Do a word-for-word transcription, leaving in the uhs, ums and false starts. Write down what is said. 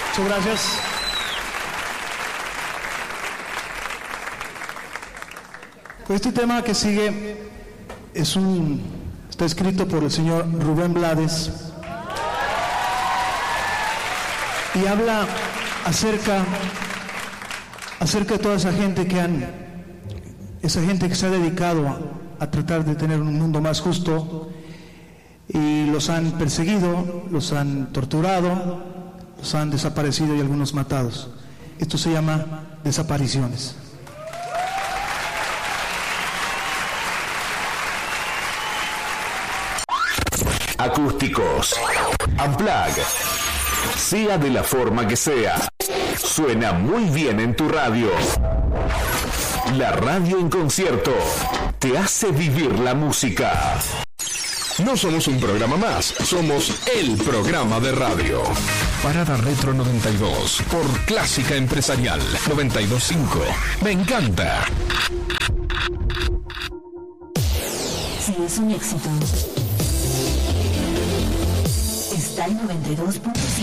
Muchas gracias. Este tema que sigue es un, está escrito por el señor Rubén Blades y habla acerca, acerca de toda esa gente que han, esa gente que se ha dedicado a, a tratar de tener un mundo más justo y los han perseguido, los han torturado, los han desaparecido y algunos matados. Esto se llama desapariciones. Acústicos, Unplugged, sea de la forma que sea, suena muy bien en tu radio. La radio en concierto te hace vivir la música. No somos un programa más, somos el programa de radio. Parada Retro noventa y dos, por Clásica Empresarial noventa y dos punto cinco. Me encanta. Si es un éxito, está en noventa y dos punto cinco.